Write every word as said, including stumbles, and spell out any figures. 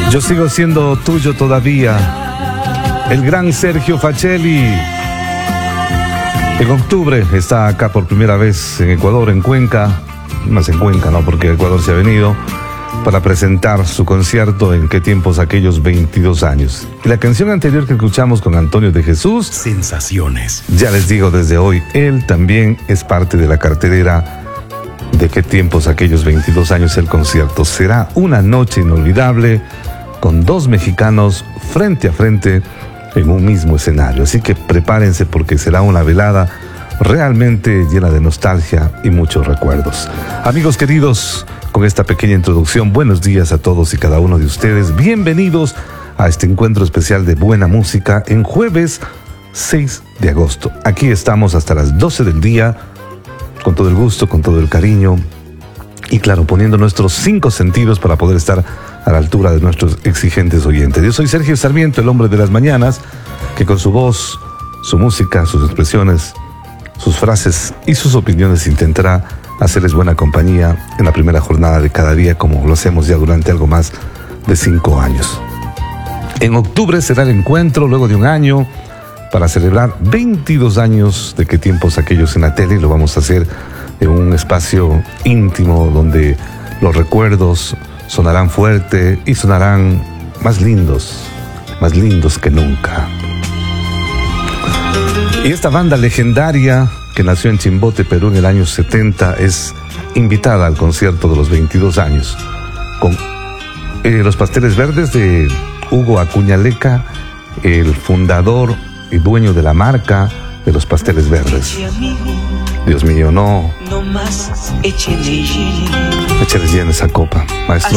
Yo sigo siendo tuyo todavía. El gran Sergio Facelli. En octubre está acá por primera vez en Ecuador, en Cuenca. Más en Cuenca, ¿no? Porque Ecuador se ha venido para presentar su concierto en Qué tiempos aquellos, veintidós años. Y la canción anterior que escuchamos con Antonio de Jesús, Sensaciones. Ya les digo desde hoy, él también es parte de la cartelera de Qué tiempos aquellos, veintidós años. El concierto será una noche inolvidable con dos mexicanos frente a frente en un mismo escenario. Así que prepárense porque será una velada realmente llena de nostalgia y muchos recuerdos. Amigos queridos, con esta pequeña introducción, buenos días a todos y cada uno de ustedes. Bienvenidos a este encuentro especial de buena música en jueves seis de agosto. Aquí estamos hasta las doce del día, con todo el gusto, con todo el cariño y claro, poniendo nuestros cinco sentidos para poder estar a la altura de nuestros exigentes oyentes. Yo soy Sergio Sarmiento, el hombre de las mañanas, que con su voz, su música, sus expresiones, sus frases y sus opiniones intentará hacerles buena compañía en la primera jornada de cada día, como lo hacemos ya durante algo más de cinco años. En octubre será el encuentro, luego de un año, para celebrar veintidós años de Qué tiempos aquellos en la tele, y lo vamos a hacer en un espacio íntimo donde los recuerdos sonarán fuerte y sonarán más lindos, más lindos que nunca. Y esta banda legendaria que nació en Chimbote, Perú en el año setenta, es invitada al concierto de los veintidós años con eh, los Pasteles Verdes de Hugo Acuñaleca, el fundador y dueño de la marca de los Pasteles Verdes. Dios mío, no. Échale llena esa copa, maestro.